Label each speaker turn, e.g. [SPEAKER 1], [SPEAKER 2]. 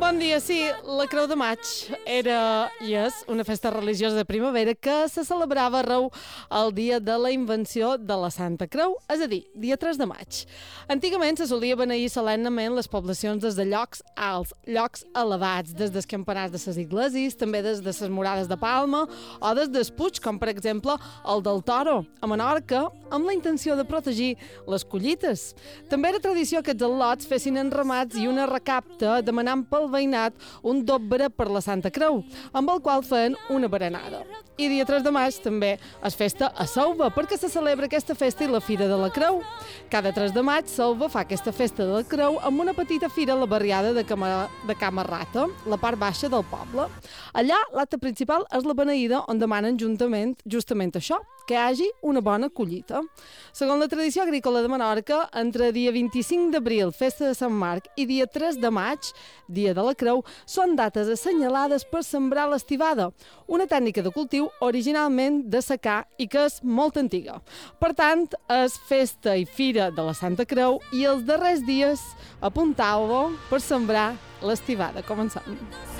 [SPEAKER 1] Bon dia, sí, la Creu de Maig era i és una festa religiosa de primavera que se celebrava arreu el dia de la invenció de la Santa Creu, és a dir, dia 3 de maig. Antigament se solia beneir solemnement les poblacions des de llocs alts, llocs elevats, des dels campanars de les iglesis, també des de les murades de Palma o des dels puigs, com per exemple el del Toro, a Menorca, amb la intenció de protegir les collites. També era tradició que els al·lots fessin enramats i una recapta demanant pel veïnat un dobre per la Santa Creu, amb el qual feien una berenada. I dia 3 de maig també es festa a Selva, perquè se celebra aquesta festa i la Fira de la Creu. Cada 3 de maig Selva fa aquesta festa de la Creu amb una petita fira a la barriada de Camarrata, la part baixa del poble. Allà l'acte principal és la beneïda, on demanen justament això, que hi hagi una bona collita. Segons la tradició agrícola de Menorca, entre dia 25 d'abril, festa de Sant Marc, i dia 3 de maig, dia de la Creu, són dates assenyalades per sembrar l'estivada, una tècnica de cultiu originalment de secà i que és molt antiga. Per tant, és festa i fira de la Santa Creu i els darrers dies apuntau-ho per sembrar l'estivada. Comencem.